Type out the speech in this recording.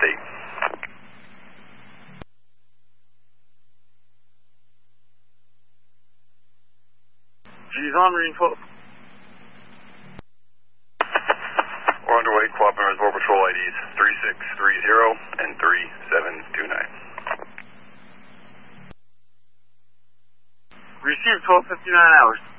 State. G's on, Marine 12. We're underway, Quabbin Reservoir Patrol IDs 3630 and 3729. Received 12:59 hours.